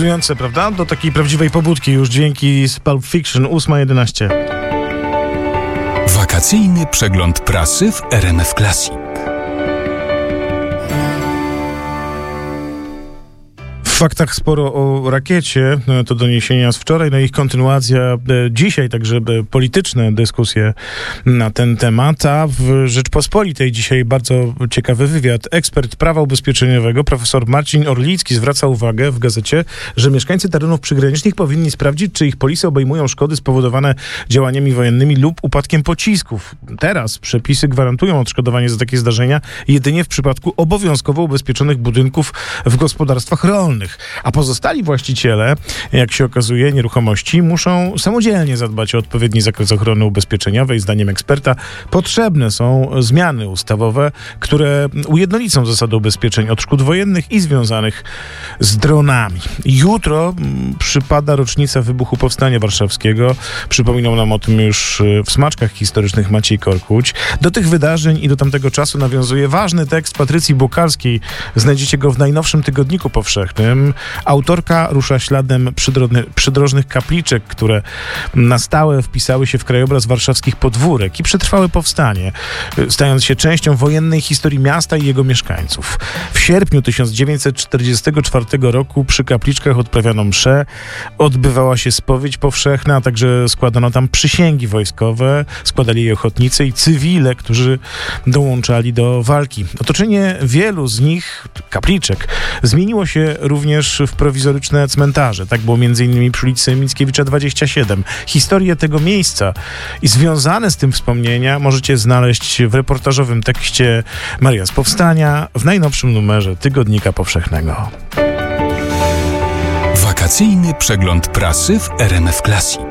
mobilizujące, prawda? Do takiej prawdziwej pobudki już dźwięki z Pulp Fiction, 8:11. Wakacyjny przegląd prasy w RMF Classic. W faktach sporo o rakiecie, to doniesienia z wczoraj, no i ich kontynuacja dzisiaj, także polityczne dyskusje na ten temat, a w Rzeczpospolitej dzisiaj bardzo ciekawy wywiad. Ekspert prawa ubezpieczeniowego, profesor Marcin Orlicki zwraca uwagę w gazecie, że mieszkańcy terenów przygranicznych powinni sprawdzić, czy ich polisy obejmują szkody spowodowane działaniami wojennymi lub upadkiem pocisków. Teraz przepisy gwarantują odszkodowanie za takie zdarzenia jedynie w przypadku obowiązkowo ubezpieczonych budynków w gospodarstwach rolnych. A pozostali właściciele, jak się okazuje, nieruchomości muszą samodzielnie zadbać o odpowiedni zakres ochrony ubezpieczeniowej. Zdaniem eksperta potrzebne są zmiany ustawowe, które ujednolicą zasady ubezpieczeń od szkód wojennych i związanych z dronami. Jutro przypada rocznica wybuchu Powstania Warszawskiego. Przypominał nam o tym już w smaczkach historycznych Maciej Korkuć. Do tych wydarzeń i do tamtego czasu nawiązuje ważny tekst Patrycji Bukalskiej. Znajdziecie go w najnowszym Tygodniku Powszechnym. Autorka rusza śladem przydrożnych kapliczek, które na stałe wpisały się w krajobraz warszawskich podwórek i przetrwały powstanie, stając się częścią wojennej historii miasta i jego mieszkańców. W sierpniu 1944 roku przy kapliczkach odprawiano msze, odbywała się spowiedź powszechna, a także składano tam przysięgi wojskowe, składali je ochotnicy i cywile, którzy dołączali do walki. Otoczenie wielu z nich, kapliczek, zmieniło się również w prowizoryczne cmentarze. Tak było m.in. przy ulicy Mickiewicza 27. Historię tego miejsca i związane z tym wspomnienia możecie znaleźć w reportażowym tekście Maria z Powstania w najnowszym numerze Tygodnika Powszechnego. Wakacyjny przegląd prasy w RMF Classic.